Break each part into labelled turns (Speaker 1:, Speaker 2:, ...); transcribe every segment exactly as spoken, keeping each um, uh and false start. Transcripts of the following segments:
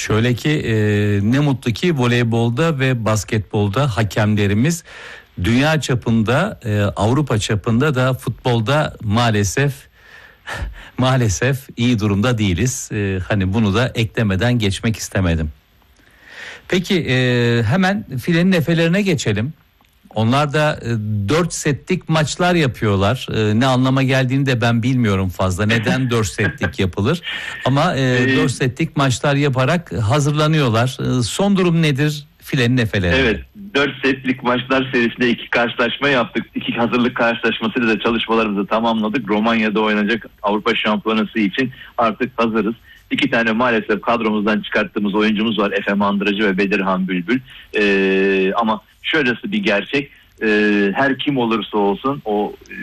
Speaker 1: Şöyle ki e, ne mutlu ki voleybolda ve basketbolda hakemlerimiz dünya çapında, e, Avrupa çapında da futbolda maalesef maalesef iyi durumda değiliz. E, hani bunu da eklemeden geçmek istemedim. Peki e, hemen filenin efelerine geçelim. Onlar da e, dört setlik maçlar yapıyorlar. E, ne anlama geldiğini de ben bilmiyorum fazla. Neden dört setlik yapılır? Ama e, dört setlik maçlar yaparak hazırlanıyorlar. E, son durum nedir filenin efeleri?
Speaker 2: Evet, dört setlik maçlar serisinde iki karşılaşma yaptık. İki hazırlık karşılaşmasıyla da çalışmalarımızı tamamladık. Romanya'da oynanacak Avrupa Şampiyonası için artık hazırız. İki tane maalesef kadromuzdan çıkarttığımız oyuncumuz var. Efe Mandıracı ve Bedirhan Bülbül. Ee, ama şöylesi bir gerçek. Ee, her kim olursa olsun o e,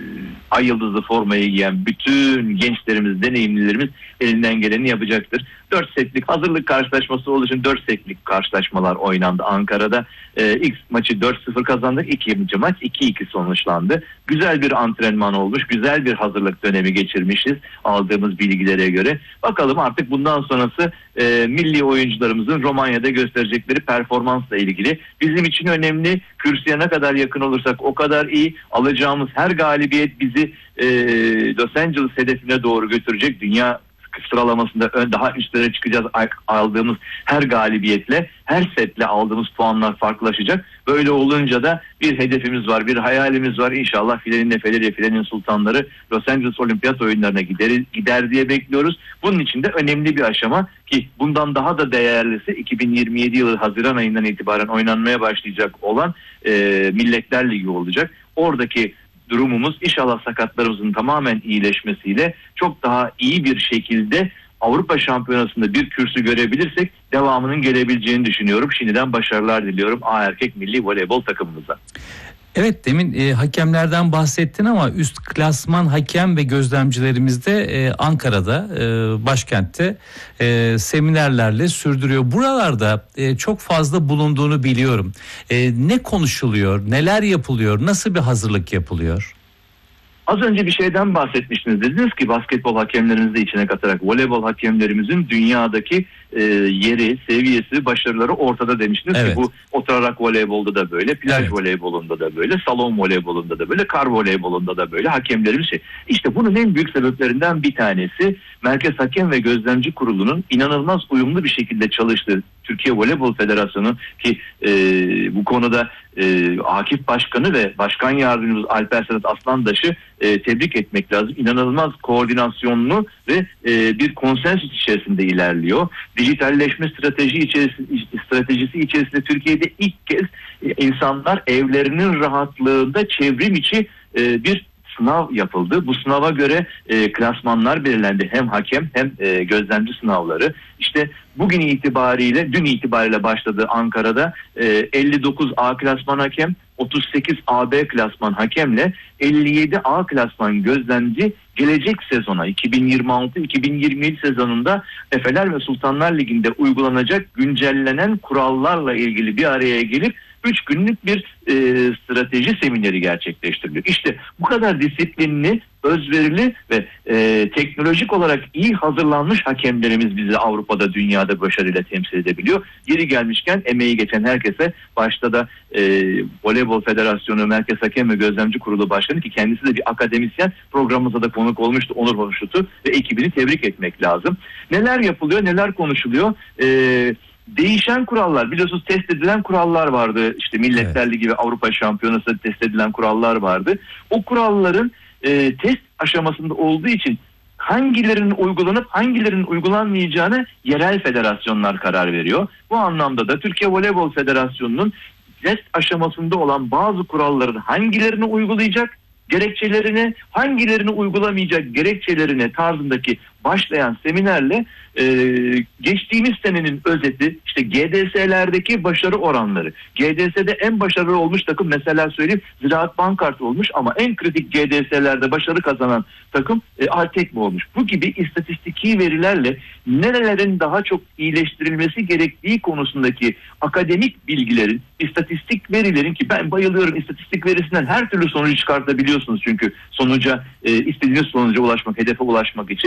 Speaker 2: ay yıldızlı formayı giyen bütün gençlerimiz, deneyimlilerimiz elinden geleni yapacaktır. dört setlik hazırlık karşılaşması olduğu için dört setlik karşılaşmalar oynandı Ankara'da. Ee, ilk maçı dört sıfır kazandık. İkinci maç iki iki sonuçlandı. Güzel bir antrenman olmuş. Güzel bir hazırlık dönemi geçirmişiz aldığımız bilgilere göre. Bakalım artık bundan sonrası e, milli oyuncularımızın Romanya'da gösterecekleri performansla ilgili. Bizim için önemli. Kürsüye ne kadar yakın olursak o kadar iyi. Alacağımız her galibiyet bizi e, Los Angeles hedefine doğru götürecek. Dünya sıralamasında ön daha üstlere çıkacağız. Aldığımız her galibiyetle, her setle aldığımız puanlar farklılaşacak. Böyle olunca da bir hedefimiz var, bir hayalimiz var. İnşallah filenin nefeleri, filenin sultanları Los Angeles Olimpiyat oyunlarına gider, gider diye bekliyoruz. Bunun için de önemli bir aşama ki bundan daha da değerlisi iki bin yirmi yedi yılı Haziran ayından itibaren oynanmaya başlayacak olan e, Milletler Ligi olacak. Oradaki durumumuz inşallah sakatlarımızın tamamen iyileşmesiyle çok daha iyi bir şekilde Avrupa Şampiyonası'nda bir kürsü görebilirsek devamının gelebileceğini düşünüyorum. Şimdiden başarılar diliyorum A erkek milli voleybol takımımıza.
Speaker 1: Evet, demin e, hakemlerden bahsettin ama üst klasman hakem ve gözlemcilerimiz de e, Ankara'da, e, başkentte e, seminerlerle sürdürüyor. Buralarda e, çok fazla bulunduğunu biliyorum. E, ne konuşuluyor, neler yapılıyor, nasıl bir hazırlık yapılıyor?
Speaker 2: Az önce bir şeyden bahsetmiştiniz. Dediniz ki basketbol hakemlerimizi de içine katarak voleybol hakemlerimizin dünyadaki e, yeri, seviyesi, başarıları ortada demiştiniz. Evet. Ki bu oturarak voleybolda da böyle, plaj evet. voleybolunda da böyle, salon voleybolunda da böyle, kar voleybolunda da böyle hakemlerimiz şey. İşte bunun en büyük sebeplerinden bir tanesi Merkez Hakem ve Gözlemci Kurulu'nun inanılmaz uyumlu bir şekilde çalıştığı Türkiye Voleybol Federasyonu ki e, bu konuda e, Akif Başkanı ve Başkan Yardımcımız Alper Sedat Aslandaş'ı e, tebrik etmek lazım. İnanılmaz koordinasyonlu ve e, bir konsensüs içerisinde ilerliyor. Dijitalleşme strateji içerisinde, stratejisi içerisinde Türkiye'de ilk kez e, insanlar evlerinin rahatlığında çevrim içi e, bir sınav yapıldı. Bu sınava göre e, klasmanlar belirlendi. Hem hakem hem e, gözlemci sınavları. İşte bugün itibariyle, dün itibariyle başladı Ankara'da e, elli dokuz A klasman hakem, otuz sekiz A B klasman hakemle elli yedi A klasman gözlemci gelecek sezona iki bin yirmi altı iki bin yirmi yedi sezonunda Efeler ve Sultanlar Ligi'nde uygulanacak güncellenen kurallarla ilgili bir araya gelip üç günlük bir e, strateji semineri gerçekleştiriliyor. İşte bu kadar disiplinli, özverili ve e, teknolojik olarak iyi hazırlanmış hakemlerimiz bizi Avrupa'da, dünyada başarıyla temsil edebiliyor. Yeri gelmişken emeği geçen herkese, başta da e, Voleybol Federasyonu Merkez Hakem ve Gözlemci Kurulu Başkanı ki kendisi de bir akademisyen, programımıza da konuk olmuştu, Onur Hoşnut'u ve ekibini tebrik etmek lazım. Neler yapılıyor, neler konuşuluyor? Eee Değişen kurallar, biliyorsunuz test edilen kurallar vardı. İşte Milletler Ligi ve Avrupa Şampiyonası test edilen kurallar vardı. O kuralların e, test aşamasında olduğu için hangilerinin uygulanıp hangilerinin uygulanmayacağını yerel federasyonlar karar veriyor. Bu anlamda da Türkiye Voleybol Federasyonu'nun test aşamasında olan bazı kuralların hangilerini uygulayacak, gerekçelerini, hangilerini uygulamayacak gerekçelerine tarzındaki başlayan seminerle e, geçtiğimiz senenin özeti, işte G D S'lerdeki başarı oranları. G D S'de en başarılı olmuş takım mesela söyleyeyim Ziraat Bankart olmuş ama en kritik G D S'lerde başarı kazanan takım e, Altekmo olmuş. Bu gibi istatistiki verilerle nerelerin daha çok iyileştirilmesi gerektiği konusundaki akademik bilgilerin, istatistik verilerin ki ben bayılıyorum istatistik verisinden her türlü sonucu çıkartabiliyorsunuz çünkü sonuca e, istediğiniz sonuca ulaşmak, hedefe ulaşmak için. Bu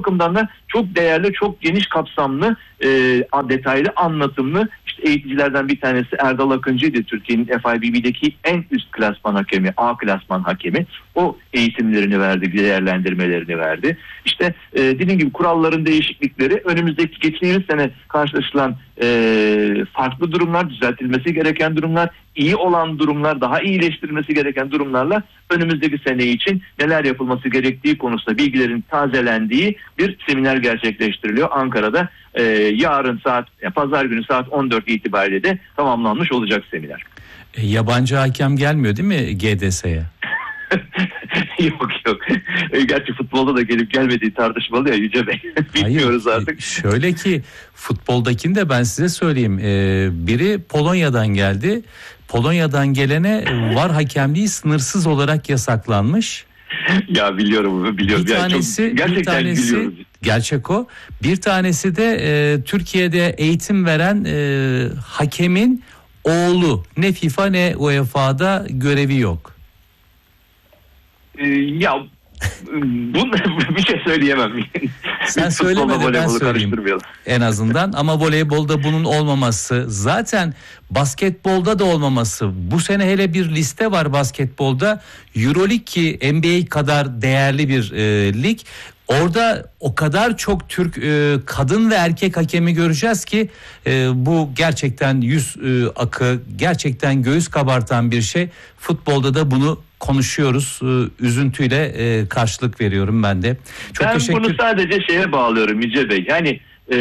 Speaker 2: bakımdan da çok değerli, çok geniş kapsamlı, e, detaylı anlatımlı. İşte eğiticilerden bir tanesi Erdal Akıncı'ydı, Türkiye'nin F I B B'deki en üst klasman hakemi, A klasman hakemi. O eğitimlerini verdi, değerlendirmelerini verdi. İşte e, dediğim gibi kuralların değişiklikleri, önümüzdeki geçtiğimiz sene karşılaşılan e, farklı durumlar, düzeltilmesi gereken durumlar, iyi olan durumlar, daha iyileştirilmesi gereken durumlarla önümüzdeki sene için neler yapılması gerektiği konusunda bilgilerin tazelendiği bir seminer gerçekleştiriliyor Ankara'da. Ee, yarın saat, yani pazar günü saat on dört itibariyle de tamamlanmış olacak seminer.
Speaker 1: E, yabancı hakem gelmiyor değil mi G D S'ye?
Speaker 2: yok yok. Gerçi futbolda da gelip gelmediği tartışmalı ya Yüce Bey. Bilmiyoruz
Speaker 1: Hayır,
Speaker 2: artık.
Speaker 1: Şöyle ki futboldakini de ben size söyleyeyim. Ee, biri Polonya'dan geldi. Polonya'dan gelene var hakemliği sınırsız olarak yasaklanmış.
Speaker 2: Ya biliyorum biliyorum.
Speaker 1: Bir tanesi,
Speaker 2: yani çok, gerçekten
Speaker 1: bir tanesi
Speaker 2: biliyoruz.
Speaker 1: Gerçek o. Bir tanesi de e, Türkiye'de eğitim veren e, hakemin oğlu. Ne FIFA ne U E F A'da görevi yok.
Speaker 2: Ee, ya bunu bir şey söyleyemem.
Speaker 1: Sen söyleme de ben söyleyeyim en azından. Ama voleybolda bunun olmaması, zaten basketbolda da olmaması. Bu sene hele bir liste var basketbolda. Euroleague ki N B A kadar değerli bir e, lig. Orada o kadar çok Türk e, kadın ve erkek hakemi göreceğiz ki e, bu gerçekten yüz e, akı, gerçekten göğüs kabartan bir şey. Futbolda da bunu konuşuyoruz. E, üzüntüyle e, karşılık veriyorum ben de. Çok
Speaker 2: ben
Speaker 1: teşekkür...
Speaker 2: bunu sadece şeye bağlıyorum Yüce Bey. Yani e,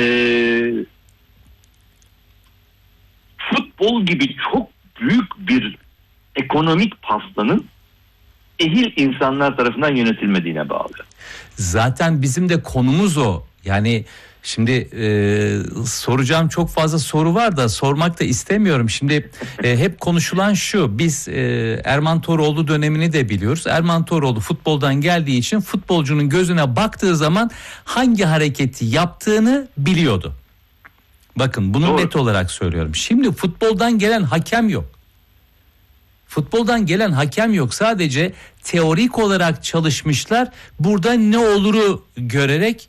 Speaker 2: futbol gibi çok büyük bir ekonomik pastanın ehil insanlar tarafından yönetilmediğine bağlı.
Speaker 1: Zaten bizim de konumuz o. Yani şimdi e, soracağım çok fazla soru var da sormak da istemiyorum. Şimdi e, hep konuşulan şu. Biz e, Erman Toroğlu dönemini de biliyoruz. Erman Toroğlu futboldan geldiği için futbolcunun gözüne baktığı zaman hangi hareketi yaptığını biliyordu. Bakın bunu
Speaker 2: Doğru.
Speaker 1: net olarak söylüyorum. Şimdi futboldan gelen hakem yok. Futboldan gelen hakem yok. Sadece teorik olarak çalışmışlar. Burada ne oluru görerek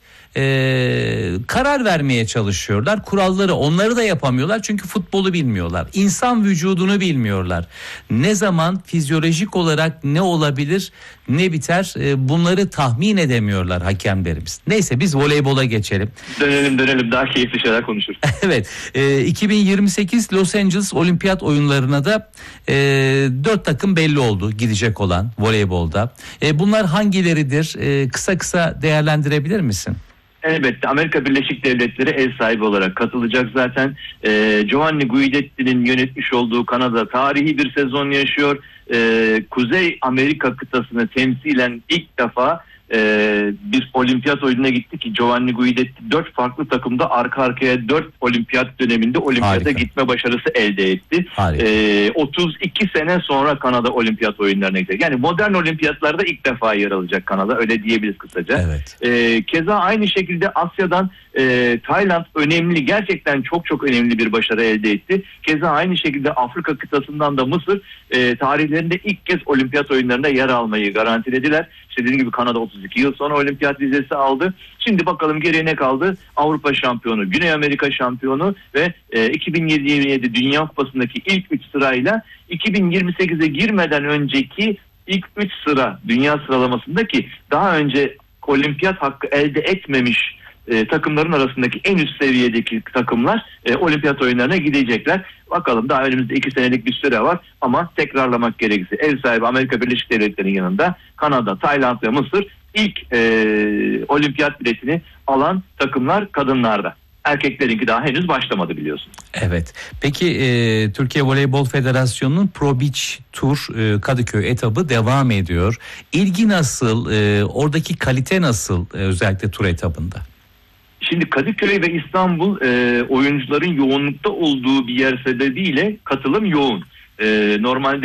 Speaker 1: e, karar vermeye çalışıyorlar. Kuralları onları da yapamıyorlar. Çünkü futbolu bilmiyorlar. İnsan vücudunu bilmiyorlar. Ne zaman fizyolojik olarak ne olabilir, ne biter, e, bunları tahmin edemiyorlar hakemlerimiz. Neyse biz voleybola geçelim.
Speaker 2: Dönelim dönelim daha keyifli şeyler konuşuruz.
Speaker 1: Evet. E, iki bin yirmi sekiz Los Angeles Olimpiyat Oyunlarına da e, dört takım belli oldu gidecek olan voleybolda. E, bunlar hangileridir? E, kısa kısa değerlendirebilir misin?
Speaker 2: Elbette Amerika Birleşik Devletleri ev sahibi olarak katılacak zaten. Ee, Giovanni Guidetti'nin yönetmiş olduğu Kanada tarihi bir sezon yaşıyor. Ee, Kuzey Amerika kıtasını temsilen ilk defa e, bir olimpiyat oyununa gitti ki Giovanni Guidetti dört farklı takımda arka arkaya dört olimpiyat döneminde olimpiyata Harika. gitme başarısı elde etti. E, otuz iki sene sonra Kanada olimpiyat oyunlarına gidecek. Yani modern olimpiyatlarda ilk defa yer alacak Kanada, öyle diyebiliriz kısaca.
Speaker 1: Evet.
Speaker 2: E, keza aynı şekilde Asya'dan e, Tayland önemli, gerçekten çok çok önemli bir başarı elde etti. Keza aynı şekilde Afrika kıtasından da Mısır e, tarihlerinde ilk kez olimpiyat oyunlarında yer almayı garantilediler. İşte dediğim gibi Kanada otuz iki yıl sonra olimpiyat vizesi aldı. Şimdi bakalım geriye ne kaldı? Avrupa şampiyonu, Güney Amerika şampiyonu ve e, iki bin yirmi yedi Dünya Kupası'ndaki ilk üç sırayla iki bin yirmi sekize girmeden önceki ilk üç sıra dünya sıralamasındaki daha önce olimpiyat hakkı elde etmemiş e, takımların arasındaki en üst seviyedeki takımlar e, olimpiyat oyunlarına gidecekler. Bakalım, daha önümüzde iki senelik bir süre var ama tekrarlamak gerekirse ev sahibi Amerika Birleşik Devletleri'nin yanında Kanada, Tayland ve Mısır ilk e, olimpiyat biletini alan takımlar kadınlarda. Erkeklerinki daha henüz başlamadı biliyorsunuz.
Speaker 1: Evet. Peki e, Türkiye Voleybol Federasyonu'nun Pro Beach Tour e, Kadıköy etabı devam ediyor. İlgi nasıl? E, oradaki kalite nasıl? E, özellikle tur etabında.
Speaker 2: Şimdi Kadıköy ve İstanbul e, oyuncuların yoğunlukta olduğu bir yer sebebiyle katılım yoğun. E, normalde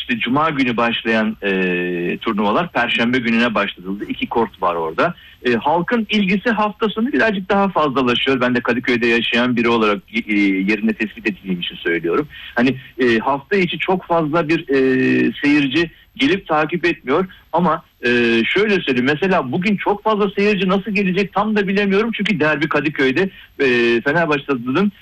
Speaker 2: işte Cuma günü başlayan e, turnuvalar Perşembe gününe başlatıldı. İki kort var orada. E, halkın ilgisi hafta sonu birazcık daha fazlalaşıyor. Ben de Kadıköy'de yaşayan biri olarak e, yerinde tespit edildiğim için söylüyorum. Hani e, hafta içi çok fazla bir e, seyirci gelip takip etmiyor ama e, şöyle söyleyeyim, mesela bugün çok fazla seyirci nasıl gelecek tam da bilemiyorum çünkü derbi Kadıköy'de, e, Fenerbahçe Stadı'nın